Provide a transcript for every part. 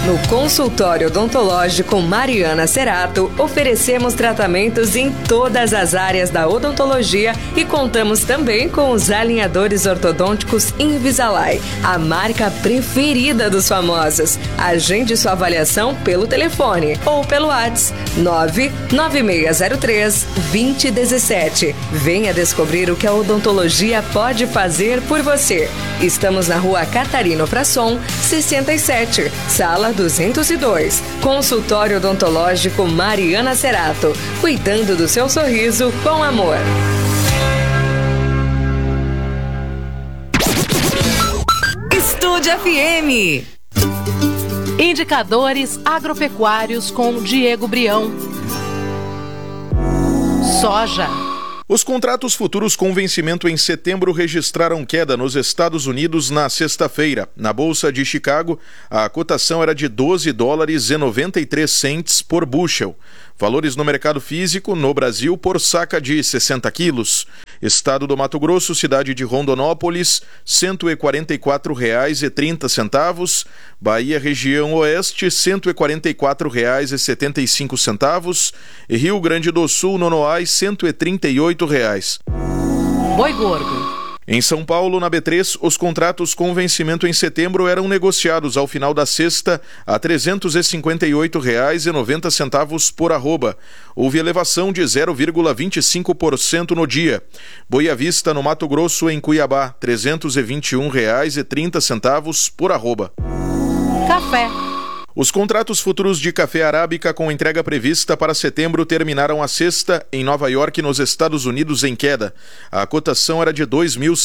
No consultório odontológico Mariana Cerato, oferecemos tratamentos em todas as áreas da odontologia e contamos também com os alinhadores ortodônticos Invisalign, a marca preferida dos famosos. Agende sua avaliação pelo telefone ou pelo WhatsApp 99603-2017. Venha descobrir o que a odontologia pode fazer por você. Estamos na Rua Catarino Frasson, 67, Sala 202. Consultório odontológico Mariana Cerato. Cuidando do seu sorriso com amor. Estúdio FM. Indicadores agropecuários com Diego Brião. Soja. Os contratos futuros com vencimento em setembro registraram queda nos Estados Unidos na sexta-feira. Na Bolsa de Chicago, a cotação era de $12,93 por bushel. Valores no mercado físico, no Brasil, por saca de 60 quilos. Estado do Mato Grosso, cidade de Rondonópolis, R$ 144,30. Bahia, região oeste, R$ 144,75. E Rio Grande do Sul, Nonoais, R$ 138,00. Boi gordo. Em São Paulo, na B3, os contratos com vencimento em setembro eram negociados ao final da sexta a R$ 358,90 por arroba. Houve elevação de 0,25% no dia. Boa Vista, no Mato Grosso, em Cuiabá, R$ 321,30 por arroba. Café. Os contratos futuros de café arábica com entrega prevista para setembro terminaram a sexta em Nova York, nos Estados Unidos, em queda. A cotação era de R$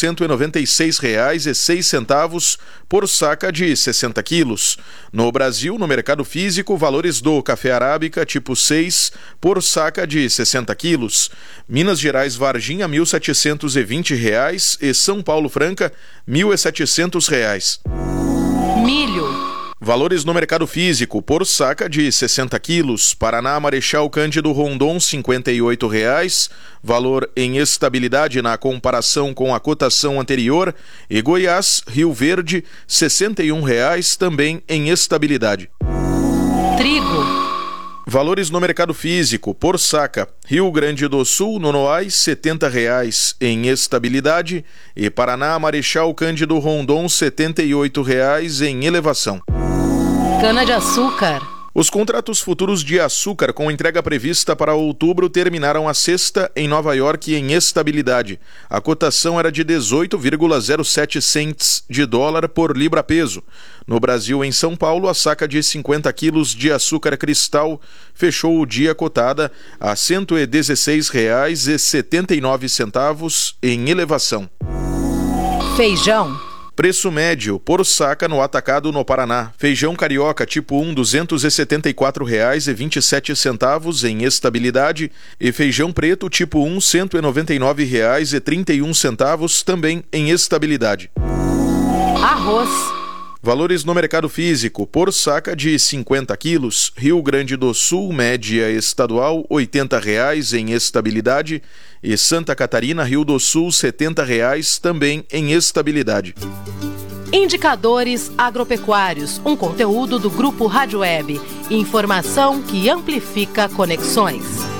2.196,06 por saca de 60 quilos. No Brasil, no mercado físico, valores do café arábica tipo 6 por saca de 60 quilos. Minas Gerais Varginha, R$ 1.720 e São Paulo Franca, R$ 1.700. Milho. Valores no mercado físico, por saca de 60 quilos. Paraná, Marechal Cândido Rondon, R$ 58,00. Valor em estabilidade na comparação com a cotação anterior. E Goiás, Rio Verde, R$ 61,00, também em estabilidade. Trigo. Valores no mercado físico, por saca. Rio Grande do Sul, Nonoais, R$ 70,00 em estabilidade. E Paraná, Marechal Cândido Rondon, R$ 78,00 em elevação. Cana-de-açúcar. Os contratos futuros de açúcar com entrega prevista para outubro terminaram a sexta em Nova York em estabilidade. A cotação era de 18,07 cents de dólar por libra-peso. No Brasil, em São Paulo, a saca de 50 quilos de açúcar cristal fechou o dia cotada a R$ 116,79 em elevação. Feijão. Preço médio por saca no atacado no Paraná. Feijão carioca tipo 1, R$ 274,27 em estabilidade. E feijão preto tipo 1, R$ 199,31 também em estabilidade. Arroz. Valores no mercado físico, por saca de 50 quilos, Rio Grande do Sul, média estadual, R$ 80,00 em estabilidade, e Santa Catarina, Rio do Sul, R$ 70,00 também em estabilidade. Indicadores agropecuários, um conteúdo do Grupo Rádio Web. Informação que amplifica conexões.